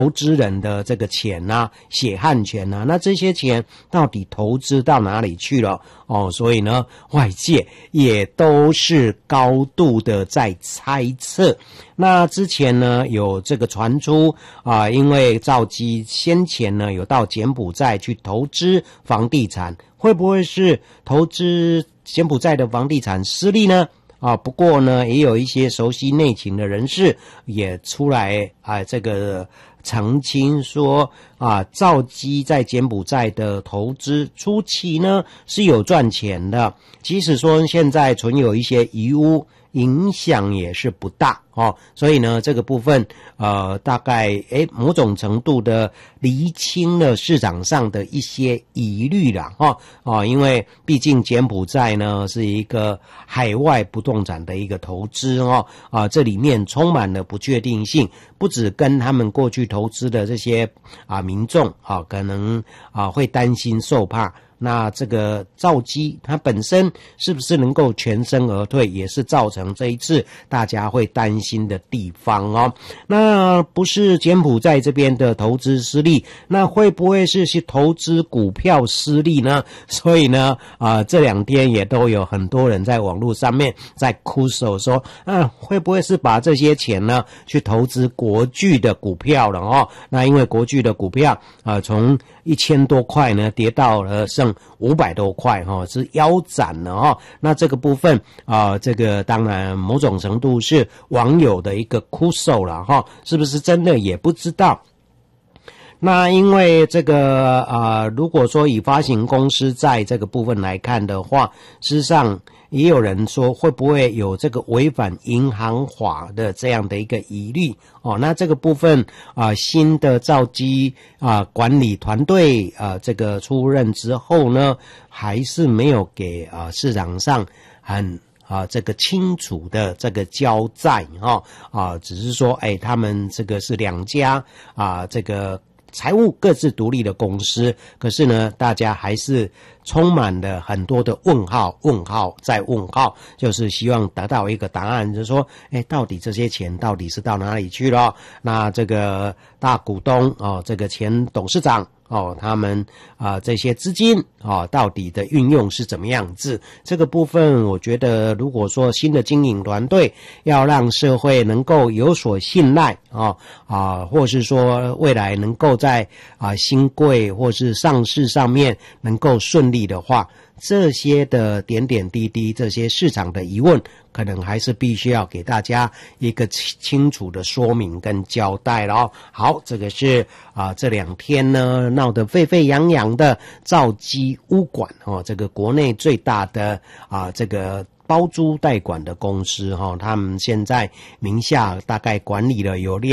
投资人的这个钱啊，血汗钱啊，那这些钱到底投资到哪里去了？所以呢，外界也都是高度的在猜测。那之前呢，有这个传出因为兆基先前呢有到柬埔寨去投资房地产，会不会是投资柬埔寨的房地产失利呢？不过呢，也有一些熟悉内情的人士也出来这个澄清说兆基在柬埔寨的投资初期呢是有赚钱的，即使说现在存有一些遗污，影响也是不大所以呢这个部分大概某种程度的厘清了市场上的一些疑虑啦因为毕竟柬埔寨呢是一个海外不动产的一个投资这里面充满了不确定性，不只跟他们过去投资的这些民众可能会担心受怕。那这个兆基它本身是不是能够全身而退，也是造成这一次大家会担心的地方那不是柬埔寨这边的投资失利，那会不会是投资股票失利呢？所以呢这两天也都有很多人在网络上面在哭手说会不会是把这些钱呢去投资国巨的股票了那因为国巨的股票从1000多块呢跌到了剩500多块是腰斩了那这个部分这个当然某种程度是网友的一个哭诉了是不是真的也不知道。那因为这个如果说以发行公司在这个部分来看的话，事实上也有人说会不会有这个违反银行法的这样的一个疑虑那这个部分新的兆基管理团队这个出任之后呢，还是没有给市场上很这个清楚的这个交代只是说他们这个是两家这个财务各自独立的公司，可是呢大家还是充满了很多的问号再问号，就是希望得到一个答案，就是说到底这些钱到底是到哪里去了？那这个大股东这个前董事长他们这些资金到底的运用是怎么样子？这个部分我觉得如果说新的经营团队要让社会能够有所信赖或是说未来能够在新贵或是上市上面能够顺利的话，这些的点点滴滴，这些市场的疑问，可能还是必须要给大家一个清楚的说明跟交代了好，这个是这两天呢闹得沸沸扬扬的兆基屋管这个国内最大的这个包租代管的公司他们现在名下大概管理了有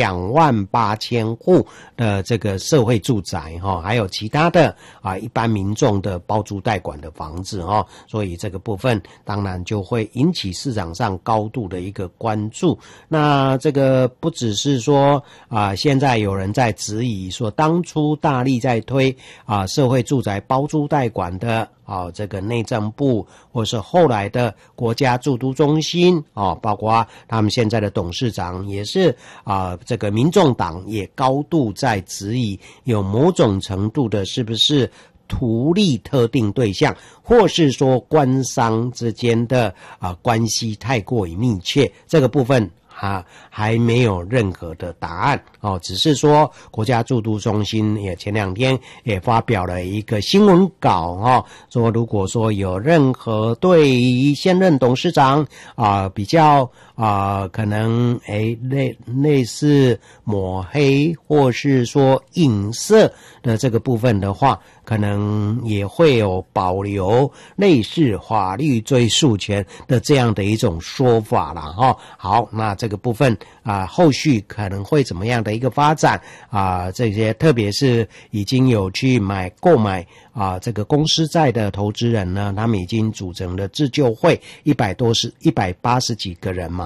28000户的这个社会住宅还有其他的一般民众的包租代管的房子所以这个部分当然就会引起市场上高度的一个关注。那这个不只是说现在有人在质疑说当初大力在推社会住宅包租代管的这个内政部或是后来的国家住都中心包括他们现在的董事长也是这个民众党也高度在质疑有某种程度的是不是图利特定对象，或是说官商之间的关系太过于密切，这个部分还没有任何的答案只是说国家住都中心也前两天也发表了一个新闻稿说如果说有任何对于现任董事长比较可能类似抹黑或是说影射的这个部分的话，可能也会有保留类似法律追诉权的这样的一种说法啦好，那这个部分后续可能会怎么样的一个发展这些特别是已经有去购买这个公司债的投资人呢，他们已经组成了自救会180几个人嘛